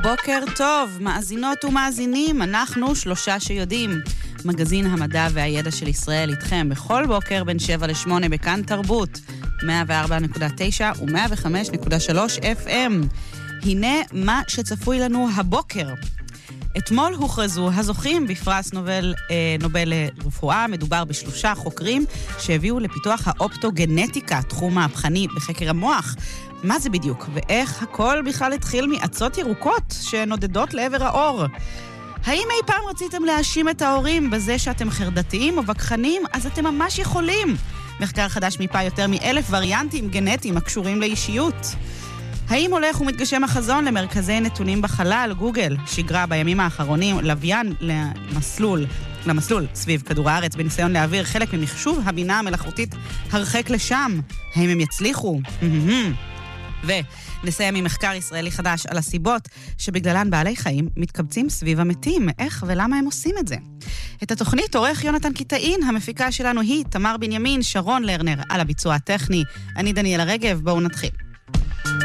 בוקר טוב, מאזינות ומאזינים, אנחנו שלושה שיודעים. מגזין המדע והידע של ישראל איתכם בכל בוקר בין 7 ל-8 בכאן תרבות, 104.9 ו-105.3 FM. הנה מה שצפוי לנו הבוקר. אתמול הוכרזו הזוכים בפרס נובל לרפואה. מדובר בשלושה חוקרים שהביאו לפיתוח האופטוגנטיקה, תחום מהפכני בחקר המוח. מה זה בדיוק? ואיך הכל בכלל התחיל מעצות ירוקות שנודדות לעבר האור? האם אי פעם רציתם להאשים את ההורים בזה שאתם חרדתיים או וכחנים? אז אתם ממש יכולים. מחקר חדש מיפה יותר מ1,000 וריאנטים גנטיים הקשורים לאישיות. האם הולך ומתגשם החזון למרכזי נתונים בחלל? גוגל שיגרה בימים האחרונים לוויין למסלול סביב כדור הארץ בניסיון להעביר חלק ממחשוב הבינה המלאכותית הרחק לשם. האם הם יצליחו? ונסיים עם מחקר ישראלי חדש על הסיבות שבגללן בעלי חיים מתקבצים סביב המתים. איך ולמה הם עושים את זה? את התוכנית עורך יונתן קיטאין, המפיקה שלנו היא תמר בנימין, שרון לרנר על הביצוע הטכני. אני דניאלה רגב, בואו נתחיל.